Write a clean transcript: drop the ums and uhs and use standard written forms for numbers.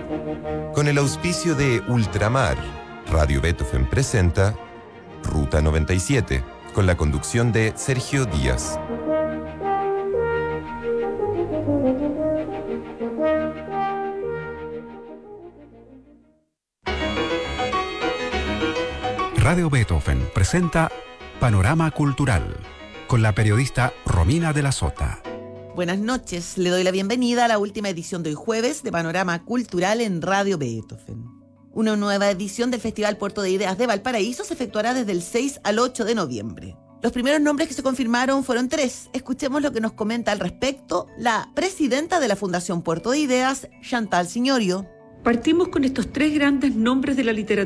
Con el auspicio de Ultramar, Radio Beethoven presenta Ruta 97, con la conducción de Sergio Díaz. Radio Beethoven presenta Panorama Cultural, con la periodista Romina de la Sota. Buenas noches, le doy la bienvenida a la última edición de hoy jueves de Panorama Cultural en Radio Beethoven. Una nueva edición del Festival Puerto de Ideas de Valparaíso se efectuará desde el 6 al 8 de noviembre. Los primeros nombres que se confirmaron fueron 3. Escuchemos lo que nos comenta al respecto la presidenta de la Fundación Puerto de Ideas, Chantal Signorio. Partimos con estos 3 grandes nombres de la literatura